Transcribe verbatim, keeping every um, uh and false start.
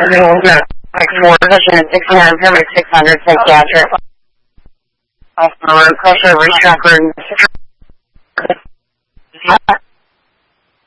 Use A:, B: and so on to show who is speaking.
A: four, session sixty-nine, permit six hundred, psychiatric. Off the road, pressure, reach record.